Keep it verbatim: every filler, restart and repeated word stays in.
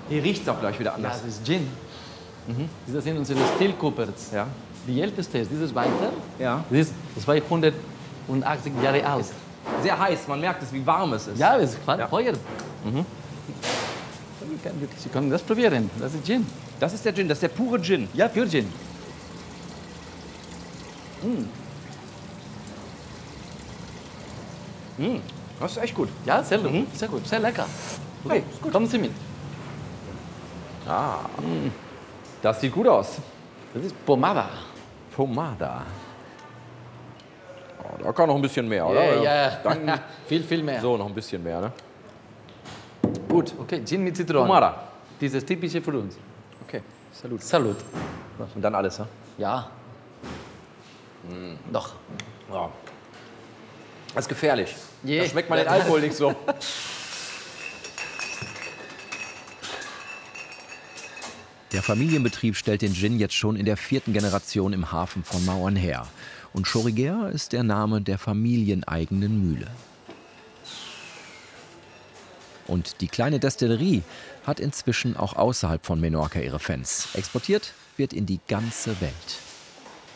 Hier riecht es auch gleich wieder Ja, anders. das ist Gin. Mhm. Das sind unsere Steel Coopers. Ja. Die älteste ist dieses weiter. Ja. Das ist zweihundertachtzig Jahre alt. Sehr heiß, man merkt es, wie warm es ist. Ja, es ist Ja. Feuer. Mhm. Sie können das probieren. Das ist Gin. Das ist der Gin, das ist der pure Gin. Ja, pure Gin. Mm, das ist echt gut. Ja, sehr, Mhm. sehr gut, sehr lecker. Okay, kommen Sie mit. Ah, das sieht gut aus. Das ist Pomada. Pomada. Oh, da kann noch ein bisschen mehr, oder? Ja, ja. Dann, viel, viel mehr. so, noch ein bisschen mehr, ne? Gut, okay, Gin mit Zitrone. Pomada. Dieses typische für uns. Okay, Salut. Salut. Und dann alles, ne? Ja. Doch. Ja. Das ist gefährlich. Je. Da schmeckt man den Alkohol nicht so. Der Familienbetrieb stellt den Gin jetzt schon in der vierten Generation im Hafen von Mauern her. Und Chorriguer ist der Name der familieneigenen Mühle. Und die kleine Destillerie hat inzwischen auch außerhalb von Menorca ihre Fans. Exportiert wird in die ganze Welt.